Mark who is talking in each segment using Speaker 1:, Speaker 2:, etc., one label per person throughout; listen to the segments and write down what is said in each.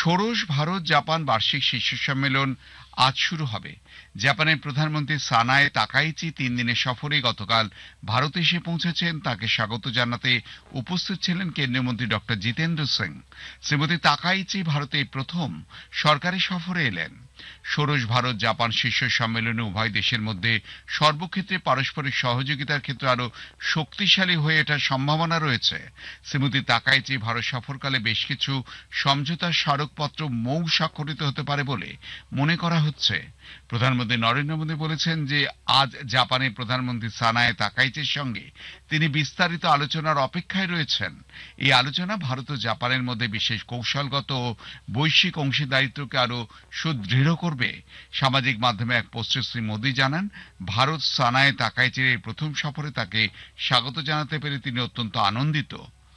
Speaker 1: ষোড়শ ভারত জাপান বার্ষিক শীর্ষ সম্মেলন আজ শুরু হবে। জাপানের প্রধানমন্ত্রী সানায়ে তাকাইচি 3 দিনের সফরে গতকাল ভারত এসে পৌঁছেছেন। তাকে স্বাগত জানাতে উপস্থিত ছিলেন কেন্দ্রীয় মন্ত্রী ডক্টর জিতেন্দ্র সিং। শ্রীমতী তাকাইচি ভারতে প্রথম সরকারি সফরে এলেন। ষোড়শ ভারত জাপান শীর্ষ সম্মেলনে উভয় দেশের মধ্যে সর্বক্ষেত্রে পারস্পরিক সহযোগিতার ক্ষেত্রে আরো শক্তিশালী হয়ে ওঠার সম্ভাবনা রয়েছে। শ্রীমতী তাকাইচি ভারত সফরকালে বেশ কিছু সমঝোতার স্মারকপত্র মৌ স্বাক্ষরিত হতে পারে বলে মনে করা হচ্ছে। প্রধানমন্ত্রী নরেন্দ্র মোদী বলেছেন যে আজ জাপানের প্রধানমন্ত্রী সানায়ে তাকাইচির সঙ্গে তিনি বিস্তারিত আলোচনার অপেক্ষায় রয়েছেন। এই আলোচনা ভারত ও জাপানের মধ্যে বিশেষ কৌশলগত ও বৈশ্বিক অংশীদারিত্বকে আরো সুদৃঢ় করবে। সামাজিক মাধ্যমে এক পোস্টে শ্রী মোদী জানান, ভারত সানায়ে তাকাইচির এই প্রথম সফরে তাকে স্বাগত জানাতে পেরে তিনি অত্যন্ত আনন্দিত।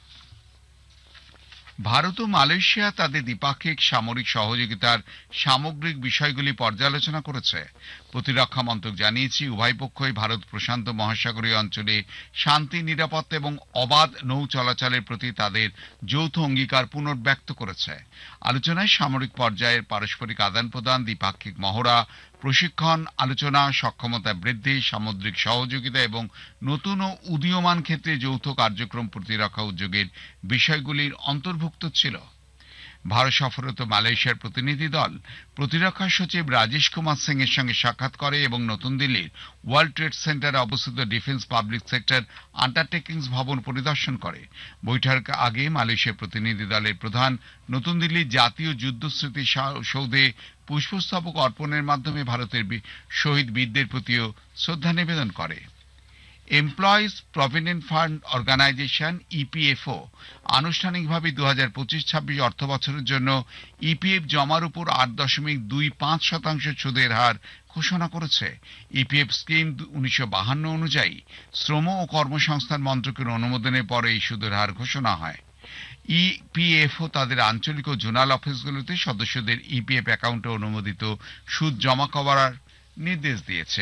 Speaker 1: ভারত ও মালয়েশিয়া তাদের দ্বিপাক্ষিক সামরিক সহযোগিতার সামগ্রিক বিষয়গুলি পর্যালোচনা করেছে। প্রতিরক্ষা মন্ত্রক জানিয়েছে, উভয় পক্ষই ভারত প্রশান্ত মহাসাগরীয় অঞ্চলে শান্তি, নিরাপত্তা এবং অবাধ নৌ চলাচলের প্রতি তাদের যৌথ অঙ্গীকার পুনর্ব্যক্ত করেছে। আলোচনায় সামরিক পর্যায়ের পারস্পরিক আদান প্রদান, দ্বিপাক্ষিক মহড়া, প্রশিক্ষণ, আলোচনা, সক্ষমতা বৃদ্ধি, সামুদ্রিক সহযোগিতা এবং নতুন ও উদীয়মান ক্ষেত্রে যৌথ কার্যক্রম প্রতিরক্ষা উদ্যোগের বিষয়গুলির অন্তর্ভুক্ত ছিল। ভারত সফররত মালয়েশিয়ার প্রতিনিধি দল প্রতিরক্ষা সচিব রাজেশ কুমার সিং এর সঙ্গে সাক্ষাৎ করে এবং নতুন দিল্লির ওয়ার্ল্ড ট্রেড সেন্টারে অবস্থিত ডিফেন্স পাবলিক সেক্টর আন্ডারটেকিংস ভবন পরিদর্শন করে। বৈঠক আগে মালয়েশিয়ার প্রতিনিধি দলের প্রধান নতুন দিল্লির জাতীয় যুদ্ধ স্মৃতি সৌধে পুষ্পস্তবক অর্পণের মাধ্যমে ভারতের শহীদ বীরদের প্রতিও শ্রদ্ধা নিবেদন করে। Employees provident fund organisation EPFO আনুষ্ঠানিকভাবে 2025-26 অর্থ বছরের জন্য ইপিএফ জমার উপর 8.25% সুদের হার ঘোষণা করেছে। ইপিএফ স্কিম 1952 অনুযায়ী শ্রম ও কর্মসংস্থান মন্ত্রকের অনুমোদনের পরে এই সুদের হার ঘোষণা হয়। ইপিএফও তাদের আঞ্চলিক ও জোনাল অফিসগুলোতে সদস্যদের ইপিএফ অ্যাকাউন্টে অনুমোদিত সুদ জমা করার নির্দেশ দিয়েছে।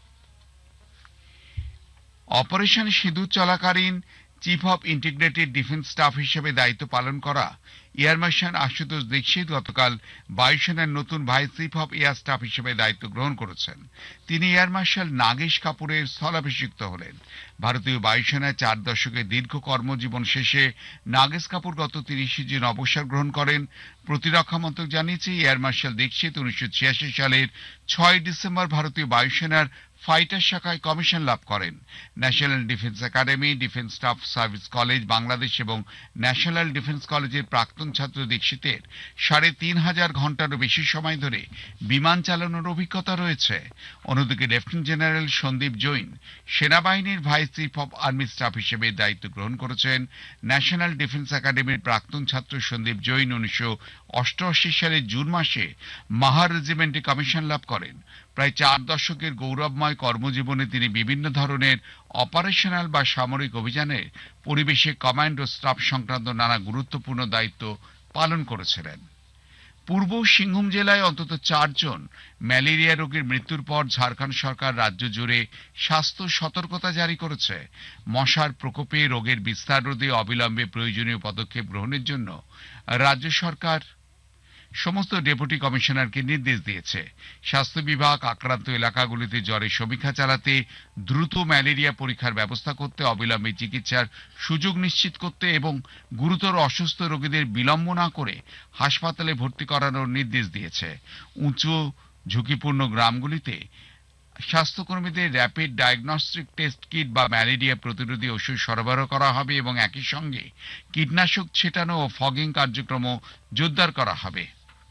Speaker 1: অপারেশন সিঁদুর চলাকালীন chief of integrated defence staff হিসেবে দায়িত্ব পালন করা এয়ার মার্শাল আশুতোষ দীক্ষিত গতকাল বায়ুসেনার নতুন vice chief of air staff হিসেবে দায়িত্ব গ্রহণ করেছেন। তিনি এয়ার মার্শাল নাগেশ কাপুরের স্থলাভিষিক্ত হলেন। ভারতীয় বায়ুসেনায় 4 দশকের দীর্ঘ কর্মজীবন শেষে নাগেশ কাপুর গত 30 জুন অবসর গ্রহণ করেন। প্রতিরক্ষা মন্ত্রক জানিয়েছে, এয়ার মার্শাল দীক্ষিত 1986 সালের 6 ডিসেম্বর ভারতীয় বায়ুসেনার ফাইটার শাখায় কমিশন লাভ করেন। National defence academy, defence staff service college Bangladesh এবং ন্যাশনাল ডিফেন্স কলেজের প্রাক্তন ছাত্র দীক্ষিতের 3,500 ঘন্টারও বেশি সময় ধরে বিমান চালানোর অভিজ্ঞতা রয়েছে। অন্যদিকে লেফটেন্যান্ট জেনারেল সন্দীপ জৈন সেনাবাহিনীর vice chief of army staff হিসেবে দায়িত্ব গ্রহণ করেছেন। ন্যাশনাল ডিফেন্স একাডেমির প্রাক্তন ছাত্র সন্দীপ জৈন 1988 সালের জুন মাসে মাহার রেজিমেন্টে কমিশন লাভ করেন। প্রায় 4 দশকের গৌরবময় কর্মজীবনে তিনি বিভিন্ন ধরনের অপারেশনাল বা সামরিক অভিযানে পরিবেশে কমান্ড ও স্টাফ সংক্রান্ত নানা গুরুত্বপূর্ণ দায়িত্ব পালন করেছিলেন। পূর্ব সিংভূম জেলায় অন্তত 4 জন ম্যালেরিয়া রোগীর মৃত্যুর পর ঝাড়খণ্ড সরকার রাজ্য জুড়ে স্বাস্থ্য সতর্কতা জারি করেছে। মশার প্রকোপে রোগের বিস্তার রোধে অবিলম্বে প্রয়োজনীয় পদক্ষেপ গ্রহণের জন্য রাজ্য সরকার সমস্ত ডেপুটি কমিশনারকে নির্দেশ দিয়েছে। স্বাস্থ্য বিভাগ আক্রান্ত এলাকাগুলিতে জ্বরের সমীক্ষা চালাতে, দ্রুত ম্যালেরিয়া পরীক্ষার ব্যবস্থা করতে, অবিলম্বে চিকিৎসার সুযোগ নিশ্চিত করতে এবং গুরুতর অসুস্থ রোগীদের বিলম্ব না করে হাসপাতালে ভর্তি করানোর নির্দেশ দিয়েছে। উঁচু ঝুঁকিপূর্ণ গ্রামগুলিতে স্বাস্থ্যকর্মীদের র্যাপিড ডায়াগনস্টিক টেস্ট কিট বা ম্যালেরিয়া প্রতিরোধী ওষুধ সরবরাহ করা হবে এবং একই সঙ্গে কীটনাশক ছেটানো ও ফগিং কার্যক্রমও জোরদার করা হবে।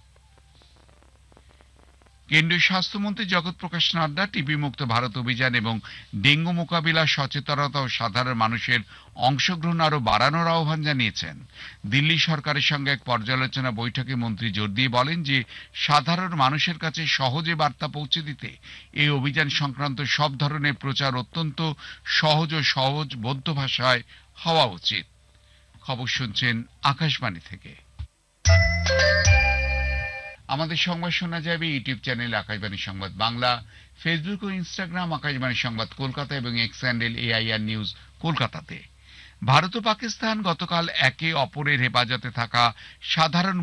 Speaker 1: কেন্দ্রীয় স্বাস্থ্যমন্ত্রী জগৎ প্রকাশ নাড্ডা টিবি মুক্ত ভারত অভিযান এবং ডেঙ্গু মোকাবিলা সচেতনতা ও সাধারণ মানুষের অংশগ্রহণ আরো বাড়ানোর আহ্বান জানিয়েছেন। দিল্লি সরকারের সঙ্গে এক পর্যালোচনা বৈঠকে মন্ত্রী জোর দিয়ে বলেন যে সাধারণ মানুষের কাছে সহজে বার্তা পৌঁছে দিতে এই অভিযান সংক্রান্ত সব ধরনের প্রচার অত্যন্ত সহজ ও সহজবোধ্য ভাষায় হওয়া উচিত। খবর শুনছেন আকাশবাণী থেকে। আমাদের সংবাদ শোনা যাবে ইউটিউব চ্যানেল আকাশবাণী সংবাদ বাংলা, ফেসবুক ও ইনস্টাগ্রাম আকাশবাণী সংবাদ কলকাতা এবং এক্স হ্যান্ডেল AIR নিউজ কলকাতাতে। ভারত ও পাকিস্তান গতকাল একে অপরের হেফাজতে থাকা সাধারণ